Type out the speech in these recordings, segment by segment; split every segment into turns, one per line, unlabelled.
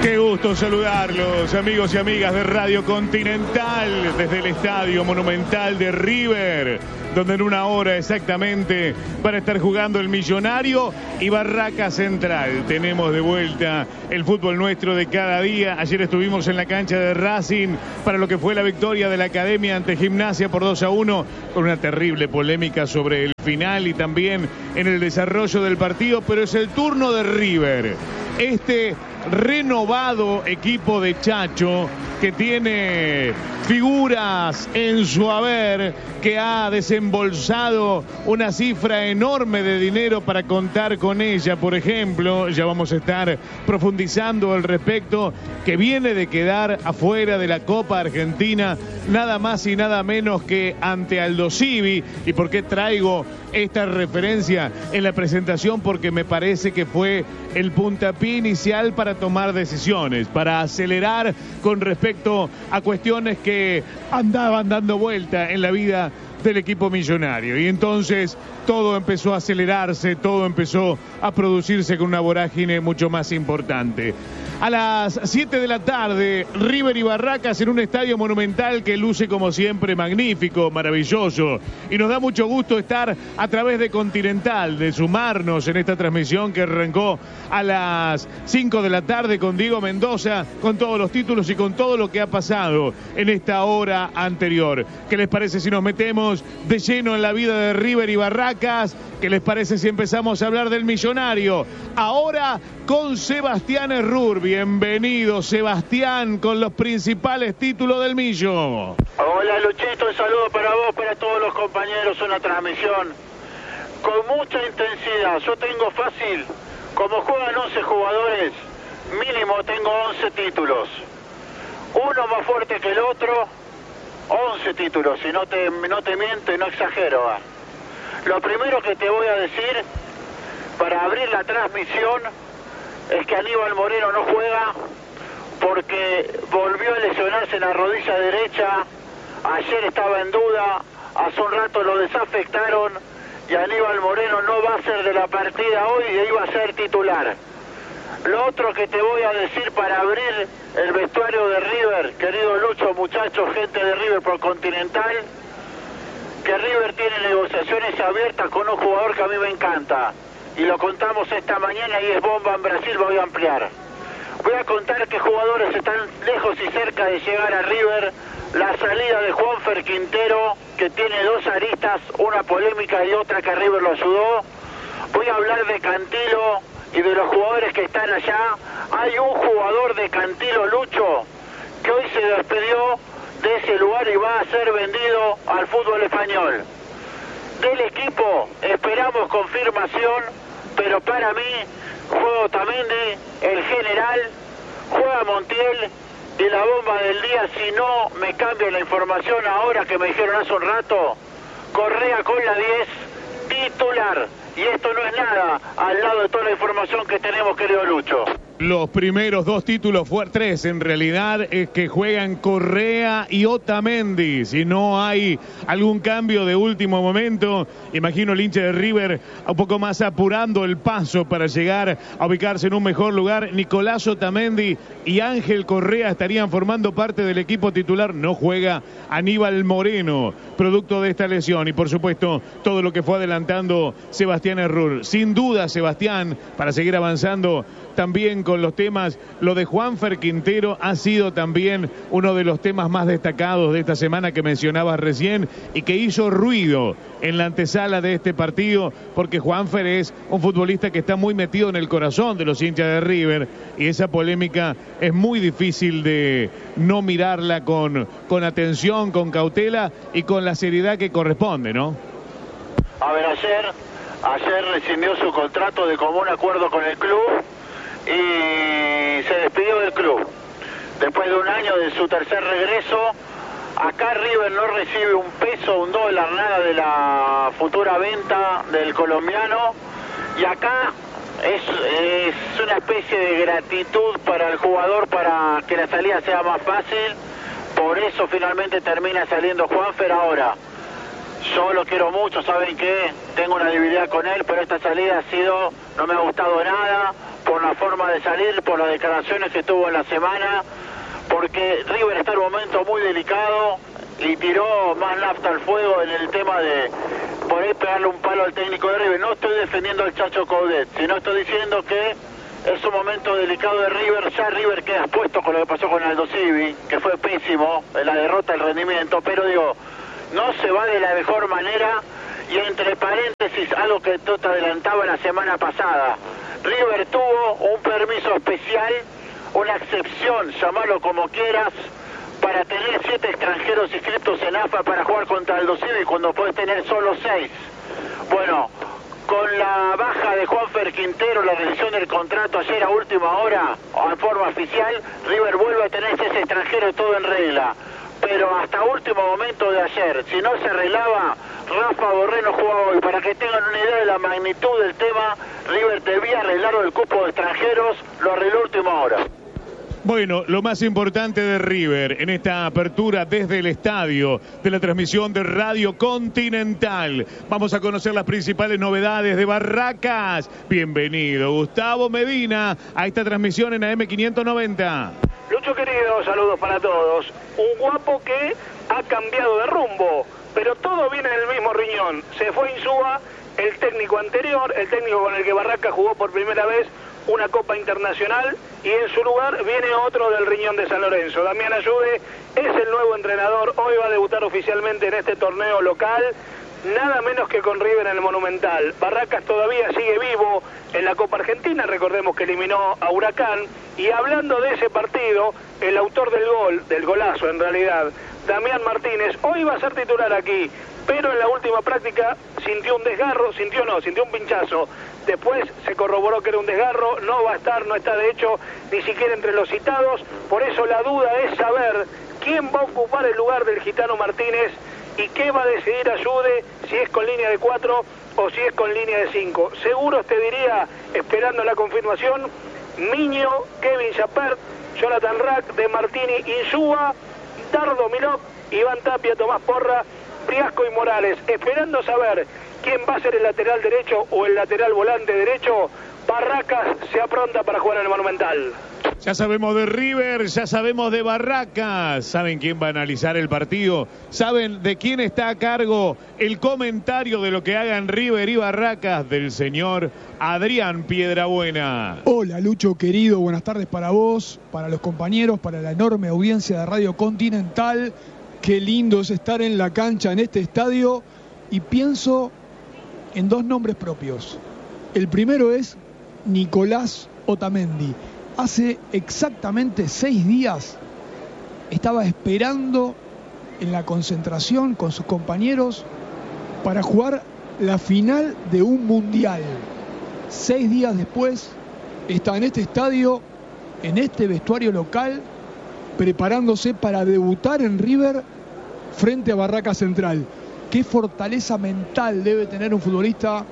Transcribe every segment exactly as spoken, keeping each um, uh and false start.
Qué gusto saludarlos, amigos y amigas de Radio Continental, desde el Estadio Monumental de River, donde en una hora exactamente van a estar jugando el Millonario y Barracas Central. Tenemos de vuelta el fútbol nuestro de cada día. Ayer estuvimos en la cancha de Racing para lo que fue la victoria de la Academia ante Gimnasia por dos a uno, con una terrible polémica sobre el final y también en el desarrollo del partido, pero es el turno de River. Este renovado equipo de Chacho, que tiene figuras en su haber, que ha desembolsado una cifra enorme de dinero para contar con ella. Por ejemplo, ya vamos a estar profundizando al respecto, que viene de quedar afuera de la Copa Argentina, nada más y nada menos que ante Aldo Civi. ¿Y por qué traigo esta referencia en la presentación? Porque me parece que fue el puntapié inicial para tomar decisiones, para acelerar con respecto a cuestiones que andaban dando vuelta en la vida del equipo millonario. Y entonces todo empezó a acelerarse, todo empezó a producirse con una vorágine mucho más importante. A las siete de la tarde, River y Barracas en un estadio monumental que luce como siempre magnífico, maravilloso. Y nos da mucho gusto estar a través de Continental, de sumarnos en esta transmisión que arrancó a las cinco de la tarde con Diego Mendoza, con todos los títulos y con todo lo que ha pasado en esta hora anterior. ¿Qué les parece si nos metemos de lleno en la vida de River y Barracas? ¿Qué les parece si empezamos a hablar del Millonario? Ahora con Sebastián Errur. Bienvenido, Sebastián, con los principales títulos del Millo.
Hola, Luchito, un saludo para vos, para todos los compañeros, una transmisión con mucha intensidad. Yo tengo fácil, como juegan once jugadores, mínimo tengo once títulos. Uno más fuerte que el otro, once títulos, si no te, no te miento y no exagero. ¿va? Lo primero que te voy a decir, para abrir la transmisión, es que Aníbal Moreno no juega porque volvió a lesionarse en la rodilla derecha. Ayer estaba en duda, hace un rato lo desafectaron y Aníbal Moreno no va a ser de la partida hoy y iba a ser titular. Lo otro que te voy a decir para abrir el vestuario de River, querido Lucho, muchachos, gente de River por Continental, que River tiene negociaciones abiertas con un jugador que a mí me encanta. Y lo contamos esta mañana y es bomba en Brasil, voy a ampliar. Voy a contar qué jugadores están lejos y cerca de llegar a River. La salida de Juanfer Quintero, que tiene dos aristas, una polémica y otra que River lo ayudó. Voy a hablar de Cantilo y de los jugadores que están allá. Hay un jugador de Cantilo, Lucho, que hoy se despidió de ese lugar y va a ser vendido al fútbol español. Del equipo esperamos confirmación, pero para mí juega Otamendi, el general, juega Montiel y la bomba del día, si no me cambian la información ahora que me dijeron hace un rato, Correa con la diez, titular. Y esto no es nada al lado de toda la información que tenemos, querido Lucho.
Los primeros dos títulos, fue tres en realidad, es que juegan Correa y Otamendi. Si no hay algún cambio de último momento, imagino el hincha de River un poco más apurando el paso para llegar a ubicarse en un mejor lugar. Nicolás Otamendi y Ángel Correa estarían formando parte del equipo titular. No juega Aníbal Moreno, producto de esta lesión. Y por supuesto, todo lo que fue adelantando Sebastián Errur. Sin duda, Sebastián, para seguir avanzando también con los temas, lo de Juanfer Quintero ha sido también uno de los temas más destacados de esta semana que mencionabas recién y que hizo ruido en la antesala de este partido, porque Juanfer es un futbolista que está muy metido en el corazón de los hinchas de River y esa polémica es muy difícil de no mirarla con, con atención, con cautela y con la seriedad que corresponde, ¿no?
A ver, ayer, ayer rescindió su contrato de común acuerdo con el club y se despidió del club. Después de un año de su tercer regreso, acá River no recibe un peso, un dólar, nada de la futura venta del colombiano. Y acá es, es una especie de gratitud para el jugador para que la salida sea más fácil. Por eso finalmente termina saliendo Juanfer ahora. Yo lo quiero mucho, saben que tengo una debilidad con él, pero esta salida ha sido, no me ha gustado nada, por la forma de salir, por las declaraciones que tuvo en la semana, porque River está en un momento muy delicado y tiró más nafta al fuego en el tema de poder pegarle un palo al técnico de River. No estoy defendiendo al Chacho Coudet, sino estoy diciendo que es un momento delicado de River. Ya River queda expuesto con lo que pasó con Aldo Civi, que fue pésimo en la derrota del rendimiento, pero digo, no se va de la mejor manera. Y entre paréntesis, algo que tú te adelantaba la semana pasada, River tuvo un permiso especial, una excepción, llamalo como quieras, para tener siete extranjeros inscritos en A F A para jugar contra Aldo Civi cuando puedes tener solo seis. Bueno, con la baja de Juanfer Quintero, la revisión del contrato ayer a última hora, o en forma oficial, River vuelve a tener seis extranjeros, todo en regla. Pero hasta último momento de ayer, si no se arreglaba, Rafa Borré no jugaba hoy. Para que tengan una idea de la magnitud del tema, River debía arreglar el cupo de extranjeros, lo arregló a última hora.
Bueno, lo más importante de River en esta apertura desde el estadio de la transmisión de Radio Continental. Vamos a conocer las principales novedades de Barracas. Bienvenido, Gustavo Medina, a esta transmisión en A M quinientos noventa.
Lucho querido, saludos para todos. Un guapo que ha cambiado de rumbo, pero todo viene en el mismo riñón. Se fue Insúa, el técnico anterior, el técnico con el que Barracas jugó por primera vez una Copa Internacional, y en su lugar viene otro del riñón de San Lorenzo. Damián Ayude es el nuevo entrenador, hoy va a debutar oficialmente en este torneo local, nada menos que con River en el Monumental. Barracas todavía sigue vivo en la Copa Argentina, recordemos que eliminó a Huracán, y hablando de ese partido, el autor del gol, del golazo en realidad, Damián Martínez, hoy va a ser titular aquí, pero en la última práctica sintió un desgarro, sintió no, sintió un pinchazo. Después se corroboró que era un desgarro, no va a estar, no está de hecho ni siquiera entre los citados. Por eso la duda es saber quién va a ocupar el lugar del Gitano Martínez y qué va a decidir Ayude, si es con línea de cuatro o si es con línea de cinco. Seguro te diría, esperando la confirmación, Miño, Kevin Chapert, Jonathan Rack, De Martini, Insúa, Dardo Milok, Iván Tapia, Tomás Porra, Briasco y Morales, esperando saber quién va a ser el lateral derecho o el lateral volante derecho. Barracas se apronta para jugar en el Monumental.
Ya sabemos de River, ya sabemos de Barracas. ¿Saben quién va a analizar el partido? ¿Saben de quién está a cargo el comentario de lo que hagan River y Barracas? Del señor Adrián Piedrabuena.
Hola Lucho querido, buenas tardes para vos, para los compañeros, para la enorme audiencia de Radio Continental. Qué lindo es estar en la cancha, en este estadio, y pienso en dos nombres propios. El primero es Nicolás Otamendi. Hace exactamente seis días estaba esperando en la concentración con sus compañeros para jugar la final de un mundial. Seis días después está en este estadio, en este vestuario local, preparándose para debutar en River frente a Barracas Central. Qué fortaleza mental debe tener un futbolista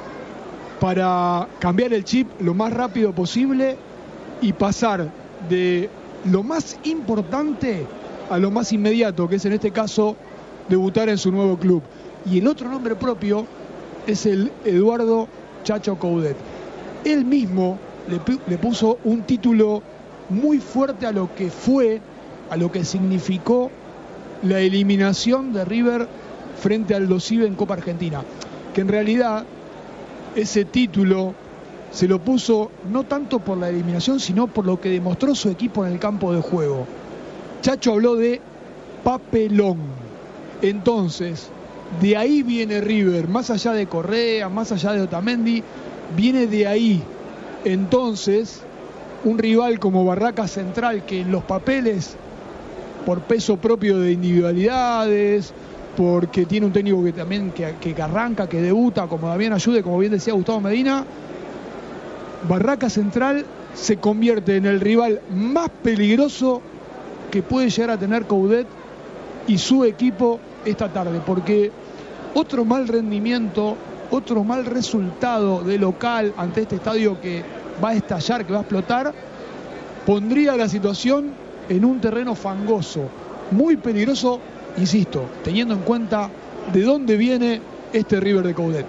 para cambiar el chip lo más rápido posible y pasar de lo más importante a lo más inmediato, que es en este caso debutar en su nuevo club. Y el otro nombre propio es el Eduardo Chacho Coudet. Él mismo le, le puso un título muy fuerte a lo que fue, a lo que significó la eliminación de River frente al Aldo Civi en Copa Argentina, que en realidad ese título se lo puso no tanto por la eliminación, sino por lo que demostró su equipo en el campo de juego. Chacho habló de papelón. Entonces, de ahí viene River, más allá de Correa, más allá de Otamendi, viene de ahí. Entonces, un rival como Barracas Central, que en los papeles, por peso propio de individualidades, porque tiene un técnico que también que, que arranca, que debuta, como Damián Ayude, como bien decía Gustavo Medina, Barracas Central se convierte en el rival más peligroso que puede llegar a tener Coudet y su equipo esta tarde, porque otro mal rendimiento, otro mal resultado de local ante este estadio que va a estallar, que va a explotar, pondría la situación en un terreno fangoso, muy peligroso, insisto, teniendo en cuenta de dónde viene este River de Coudet.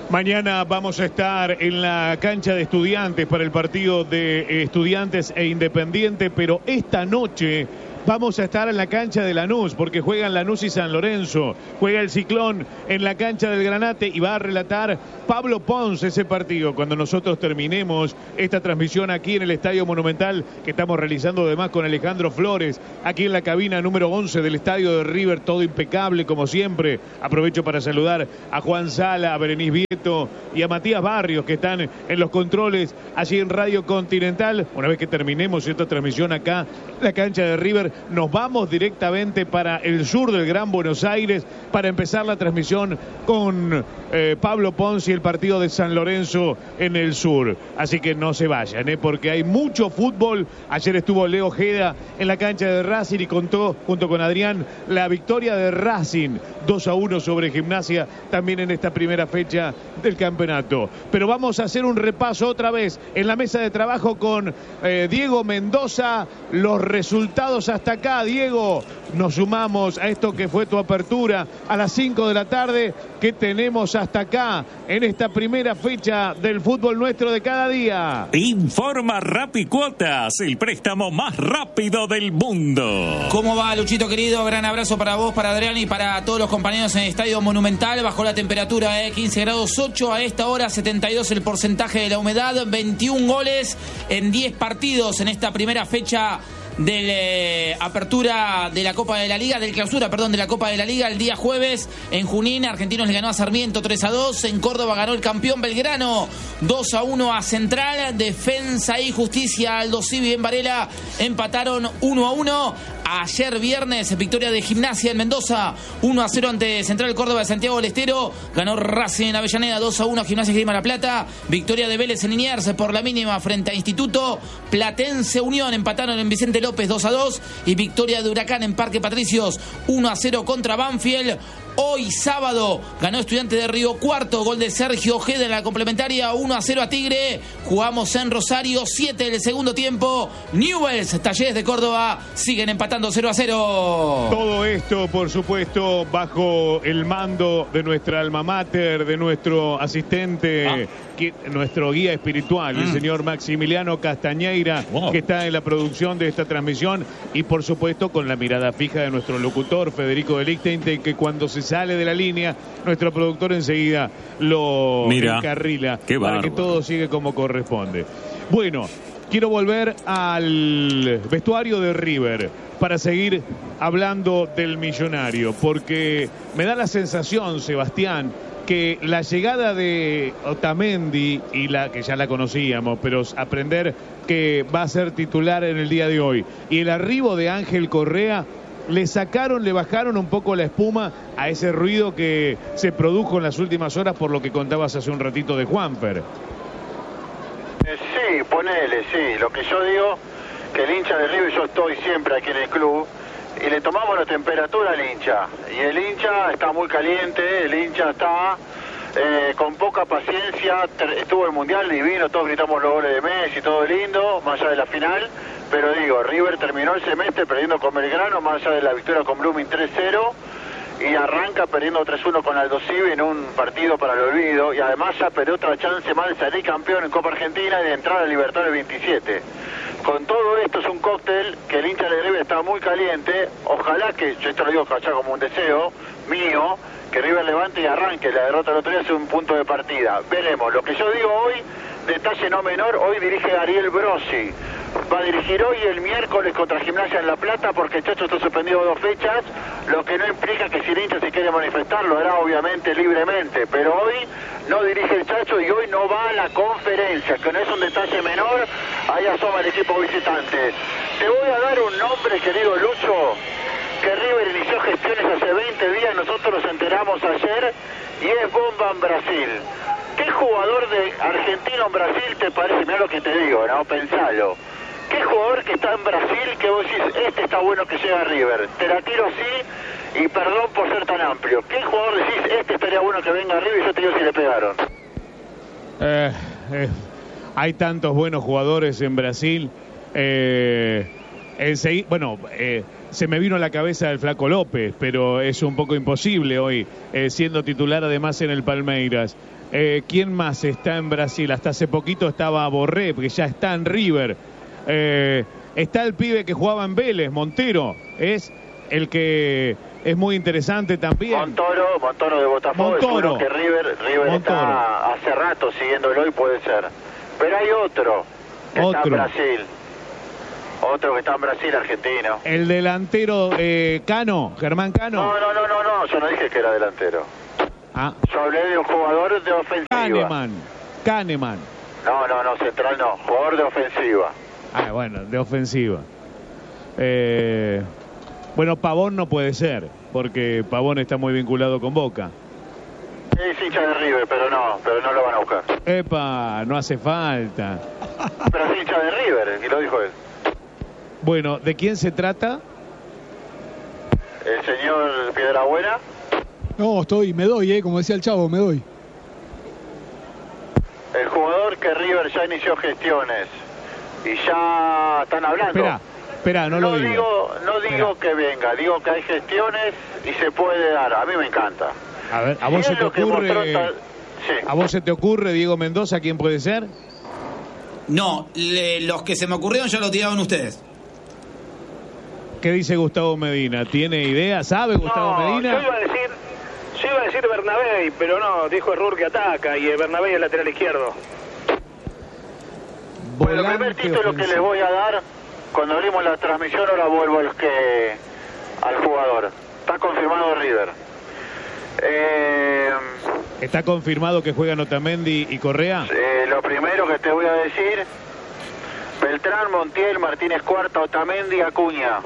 Mañana vamos a estar en la cancha de Estudiantes para el partido de Estudiantes e Independiente, pero esta noche vamos a estar en la cancha de Lanús, porque juegan Lanús y San Lorenzo. Juega el Ciclón en la cancha del Granate y va a relatar Pablo Pons ese partido cuando nosotros terminemos esta transmisión aquí en el Estadio Monumental, que estamos realizando además con Alejandro Flores, aquí en la cabina número once del Estadio de River, todo impecable como siempre. Aprovecho para saludar a Juan Sala, a Berenice Vieto y a Matías Barrios, que están en los controles allí en Radio Continental. Una vez que terminemos esta transmisión acá en la cancha de River, nos vamos directamente para el sur del Gran Buenos Aires para empezar la transmisión con eh, Pablo Pons y el partido de San Lorenzo en el sur. Así que no se vayan, ¿eh? porque hay mucho fútbol. Ayer estuvo Leo Ojeda en la cancha de Racing y contó junto con Adrián la victoria de Racing dos a uno sobre Gimnasia también en esta primera fecha del campeonato. Pero vamos a hacer un repaso otra vez en la mesa de trabajo con eh, Diego Mendoza, los resultados hasta acá. Diego, nos sumamos a esto que fue tu apertura a las cinco de la tarde. ¿Qué tenemos hasta acá en esta primera fecha del fútbol nuestro de cada día?
Informa Rapicuotas, el préstamo más rápido del mundo.
¿Cómo va, Luchito querido? Gran abrazo para vos, para Adrián y para todos los compañeros en el Estadio Monumental. Bajó la temperatura, eh, quince grados ocho a esta hora, setenta y dos el porcentaje de la humedad, veintiún goles en diez partidos en esta primera fecha de la apertura de la Copa de la Liga, del clausura, perdón, de la Copa de la Liga. El día jueves en Junín, Argentinos le ganó a Sarmiento tres a dos. En Córdoba ganó el campeón Belgrano dos a uno a Central. Defensa y Justicia, Aldo Civi en Varela empataron uno a uno. Ayer viernes, victoria de Gimnasia en Mendoza, uno a cero ante Central Córdoba de Santiago del Estero. Ganó Racing en Avellaneda dos a uno a Gimnasia Grima La Plata. Victoria de Vélez en Liniers por la mínima frente a Instituto. Platense Unión empataron en Vicente López dos a dos. Y victoria de Huracán en Parque Patricios uno a cero contra Banfield. Hoy sábado ganó Estudiante de Río Cuarto, gol de Sergio Ojeda en la complementaria, uno a cero a Tigre. Jugamos en Rosario, siete del segundo tiempo. Newell's, Talleres de Córdoba siguen empatando cero a cero.
Todo esto, por supuesto, bajo el mando de nuestra alma mater, de nuestro asistente, ah. que, nuestro guía espiritual, mm. el señor Maximiliano Castañeira, wow. que está en la producción de esta transmisión, y por supuesto con la mirada fija de nuestro locutor Federico de Lichtenstein, que cuando se sale de la línea, nuestro productor enseguida lo Mira, encarrila para bárbaro. que todo siga como corresponde. Bueno, quiero volver al vestuario de River para seguir hablando del Millonario, porque me da la sensación, Sebastián, que la llegada de Otamendi, y la que ya la conocíamos, pero aprender que va a ser titular en el día de hoy, y el arribo de Ángel Correa, le sacaron, le bajaron un poco la espuma a ese ruido que se produjo en las últimas horas por lo que contabas hace un ratito de Juanfer.
Eh, sí, ponele, sí. Lo que yo digo, que el hincha de River, yo estoy siempre aquí en el club, y le tomamos la temperatura al hincha. Y el hincha está muy caliente, el hincha está eh, con poca paciencia. Estuvo el Mundial divino, todos gritamos los goles de Messi, todo lindo, más allá de la final. Pero digo, River terminó el semestre perdiendo con Belgrano, más allá de la victoria con Blooming tres cero, y arranca perdiendo tres uno con Aldo Civi en un partido para el olvido, y además ya perdió otra chance más de salir campeón en Copa Argentina y de entrar a Libertadores veintisiete. Con todo esto es un cóctel que el hincha de River está muy caliente. Ojalá que, yo esto lo digo ya como un deseo mío, que River levante y arranque. La derrota del otro día es un punto de partida. Veremos. Lo que yo digo hoy, detalle no menor, hoy dirige Ariel Brossi. Va a dirigir hoy el miércoles contra Gimnasia en La Plata, porque el Chacho está suspendido dos fechas, lo que no implica que si el hincha se quiere manifestar lo hará obviamente libremente, pero hoy no dirige el Chacho y hoy no va a la conferencia, que no es un detalle menor. Ahí asoma el equipo visitante. Te voy a dar un nombre, querido Lucho, que River inició gestiones hace veinte días, nosotros nos enteramos ayer, y es Bomba en Brasil. ¿Qué jugador de argentino en Brasil te parece? Mira lo que te digo, ¿no? Pensalo. ¿Qué jugador que está en Brasil que vos decís, este está bueno que llega a River? Te la tiro sí, y perdón por ser tan amplio. ¿Qué jugador decís, este estaría bueno que venga a River? Y yo te digo si le pegaron.
Eh, eh, hay tantos buenos jugadores en Brasil. Eh, Enseguida, bueno, eh, se me vino a la cabeza el Flaco López, pero es un poco imposible hoy, eh, siendo titular además en el Palmeiras. Eh, ¿Quién más está en Brasil? Hasta hace poquito estaba Borré, porque ya está en River. Eh, está el pibe que jugaba en Vélez, Montero, es el que es muy interesante también.
Montoro, Montoro de Botafogo,
Montoro.
es uno que River, River
Montoro.
está hace rato siguiéndolo y puede ser. Pero hay otro que
Otro.
está en Brasil. Otro que está en Brasil, argentino.
El delantero eh, Cano, Germán Cano.
No, no, no, no, no, yo no dije que era delantero.
Ah,
Yo hablé de un jugador de ofensiva.
Kahneman, Kahneman.
No, no, no, central no, jugador de ofensiva.
Ah, bueno, de ofensiva. Eh, bueno, Pavón no puede ser, porque Pavón está muy vinculado con Boca.
Es hincha de River, pero no, pero no lo van a buscar.
Epa, no hace falta.
Pero es hincha de River, y lo dijo él.
Bueno, ¿de quién se trata?
El señor Piedrabuena.
No, estoy, me doy, eh, como decía el Chavo, me doy.
El jugador que River ya inició gestiones y ya están hablando.
Espera, espera, no,
no
lo diga.
digo, no digo
Espera.
que venga, digo que hay gestiones y se puede dar. A mí me encanta.
A ver, ¿a
Si
vos
es
se te
lo que
ocurre?
mostró tal- Sí.
¿A vos se te ocurre, Diego Mendoza, quién puede ser?
No, le- los que se me ocurrieron ya lo tiraron ustedes.
¿Qué dice Gustavo Medina? ¿Tiene idea? ¿Sabe Gustavo
No,
Medina?
yo iba a decir, yo iba a decir Bernabé, pero no, dijo Errur que ataca y Bernabé es el lateral izquierdo.
Bueno, el
Volante
primer título que
ofensivo.
les voy a dar, cuando abrimos la transmisión, ahora vuelvo al, que, al jugador. Está confirmado River. Eh,
¿Está confirmado que juegan Otamendi y Correa?
eh, lo primero que te voy a decir, Beltrán, Montiel, Martínez Cuarta, Otamendi, Acuña.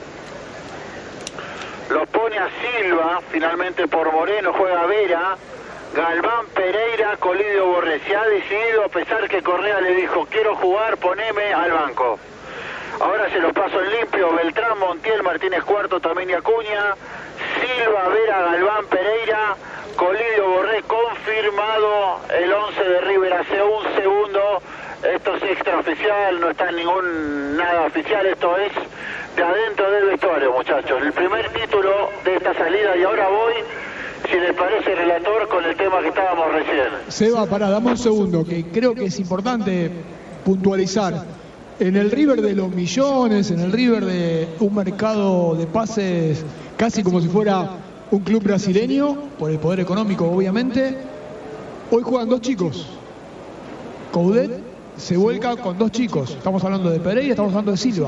Lo pone a Silva, finalmente por Moreno, juega Vera, Galván, Pereira, Colidio, Borré. Se ha decidido, a pesar que Correa le dijo, quiero jugar, poneme al banco. Ahora se los paso en limpio, Beltrán, Montiel, Martínez Cuarto, Otamendi, Acuña, Silva, Vera, Galván, Pereira, Colidio, Borré, confirmado el once de River hace un segundo. Esto es extraoficial, no está en ningún nada oficial, esto es de adentro del vestuario, muchachos. El primer título de esta salida, y ahora voy, si les parece, relator, con el tema que estábamos recién.
Seba, pará, dame un segundo, que creo que es importante puntualizar. En el River de los millones, en el River de un mercado de pases casi como si fuera un club brasileño, por el poder económico obviamente, hoy juegan dos chicos. Coudet se vuelca con dos chicos. Estamos hablando de Pereira, estamos hablando de Silva.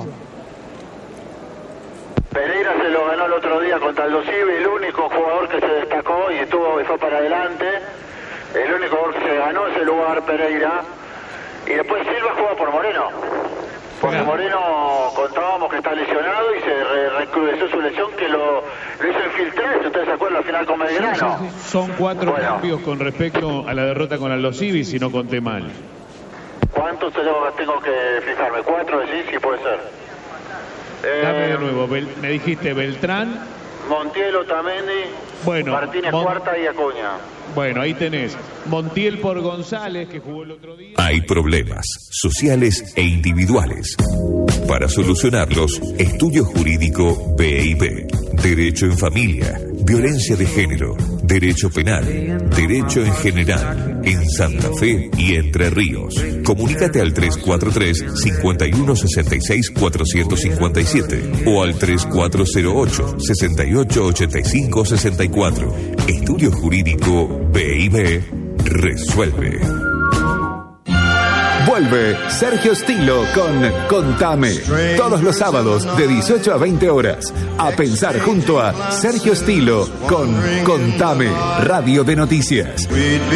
Pereira se lo ganó el otro día contra el Dosivi, el único jugador que se destacó y estuvo y fue para adelante. El único jugador que se ganó ese lugar, Pereira. Y después Silva juega por Moreno. Porque
Claro.
Moreno contábamos que está lesionado y se re recrudeció su lesión, que lo, lo hizo en Filtres, ustedes se acuerdan, al final con Belgrano.
Son cuatro
Bueno.
cambios con respecto a la derrota con Aldo Civi, si no conté mal.
¿Cuántos tengo, tengo que fijarme? ¿Cuatro decís? Sí, puede ser.
Dame
Eh,
de nuevo. Bel- me dijiste Beltrán.
Montiel, Otamendi,
Bueno,
Martínez
Mon-
Cuarta y Acuña.
Bueno, ahí tenés. Montiel por González, que jugó el otro día.
Hay problemas sociales e individuales. Para solucionarlos, estudio jurídico B I B. Derecho en familia, violencia de género, derecho penal, derecho en general, en Santa Fe y Entre Ríos. Comunícate al tres cuatro tres, cinco uno seis seis, cuatro cinco siete o al tres cuatro cero ocho, seis ocho ocho cinco seis cuatro. Estudio jurídico B I B resuelve.
Vuelve Sergio Stilo con Contame. Todos los sábados de dieciocho a veinte horas. A pensar junto a Sergio Stilo con Contame, Radio de Noticias.